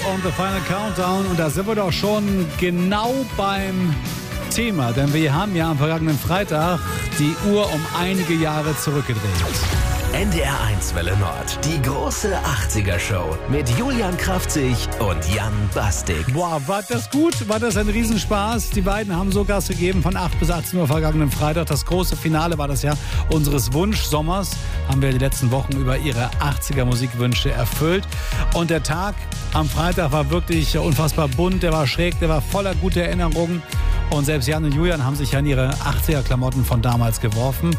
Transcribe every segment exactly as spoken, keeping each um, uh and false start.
und The Final Countdown. Und da sind wir doch schon genau beim Thema, denn wir haben ja am vergangenen Freitag die Uhr um einige Jahre zurückgedreht. N D R eins Welle Nord, die große achtziger-Show mit Julian Kraftzig und Jan Bastik. Boah, war das gut? War das ein Riesenspaß? Die beiden haben so Gas gegeben von acht bis achtzehn Uhr vergangenen Freitag. Das große Finale war das ja unseres Wunschsommers. Haben wir die letzten Wochen über ihre achtziger-Musikwünsche erfüllt. Und der Tag am Freitag war wirklich unfassbar bunt, der war schräg, der war voller guter Erinnerungen. Und selbst Jan und Julian haben sich ja in ihre achtziger-Klamotten von damals geworfen.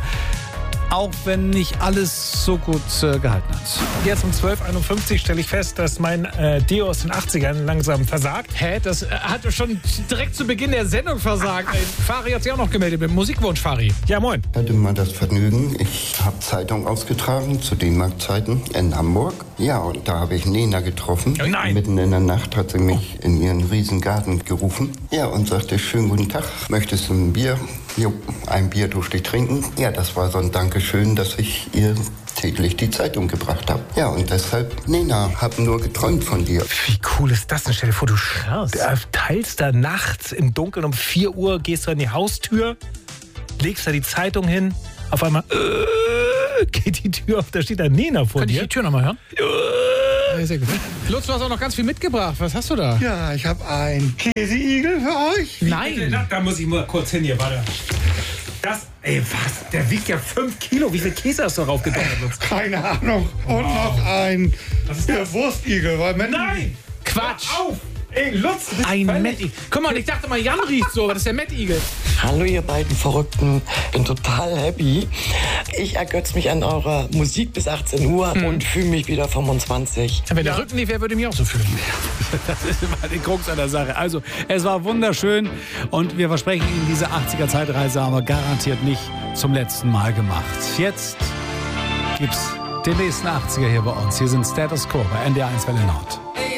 Auch wenn nicht alles so gut äh, gehalten hat. Jetzt um zwölf Uhr einundfünfzig stelle ich fest, dass mein äh, Deo aus den achtzigern langsam versagt. Hä? Das äh, hat schon direkt zu Beginn der Sendung versagt. Ey, Fari hat sich auch noch gemeldet mit dem Musikwunsch, Fari. Ja, moin. Ich hatte mal das Vergnügen, ich habe Zeitung ausgetragen zu D-Mark-Zeiten in Hamburg. Ja, und da habe ich Nena getroffen. Oh nein. Mitten in der Nacht hat sie mich in ihren Riesengarten gerufen. Ja, und sagte, schönen guten Tag, möchtest du ein Bier? Jo, ein Bier durfte ich trinken. Ja, das war so ein Dankeschön, dass ich ihr täglich die Zeitung gebracht habe. Ja, und deshalb, Nena, hab nur geträumt von dir. Wie cool ist das denn? Stell dir vor, du Krass. äh, teilst da nachts im Dunkeln um vier Uhr, gehst du an die Haustür, legst da die Zeitung hin, auf einmal äh, geht die Tür auf, da steht da Nena vor Kann ich dir. die Tür nochmal hören? Ja, sehr gut. Lutz, du hast auch noch ganz viel mitgebracht. Was hast du da? Ja, ich habe einen Käseigel für euch. Nein. Da, da muss ich mal kurz hin hier, warte. Das, ey, was? Der wiegt ja fünf Kilo. Wie viel Käse hast du darauf gedonnert, Lutz? Keine Ahnung. Und noch ein der Wurstigel. Weil Menschen Nein! Quatsch. Hör auf! Ey, Lutz, du bist Ein völlig- Mad Eagle. Guck mal, ich dachte mal, Jan riecht so, aber das ist der Mad Eagle. Hallo ihr beiden Verrückten, bin total happy. Ich ergötze mich an eurer Musik bis achtzehn Uhr und fühle mich wieder fünfundzwanzig. Wenn der Rücken nicht wäre, würde ich mich auch so fühlen. Das ist immer die Krux an der Sache. Also, es war wunderschön und wir versprechen Ihnen, diese achtziger-Zeitreise haben wir garantiert nicht zum letzten Mal gemacht. Jetzt gibt's den nächsten achtziger hier bei uns. Hier sind Status Quo bei N D R eins Welle Nord.